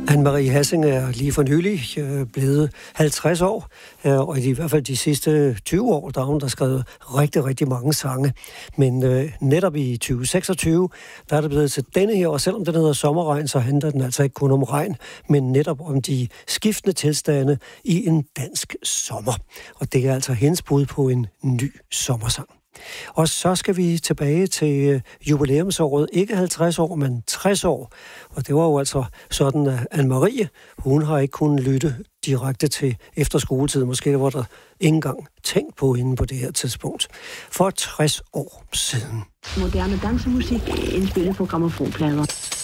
Anne-Marie Hassing er lige for nylig blevet 50 år, og i hvert fald de sidste 20 år, der har hun der skrevet rigtig, rigtig mange sange. Men netop i 2026, der er det blevet til denne her, og selvom den hedder Sommerregn, så handler den altså ikke kun om regn, men netop om de skiftende tilstande i en dansk sommer. Og det er altså hendes bud på en ny sommersang. Og så skal vi tilbage til jubilæumsåret, ikke 50 år, men 60 år. Og det var jo altså sådan, at Anne-Marie, hun har ikke kunnet lytte direkte til efterskoletid. Måske var der ikke engang tænkt på hende på det her tidspunkt. For 60 år siden. Moderne dansemusik indspillet på grammofonplader.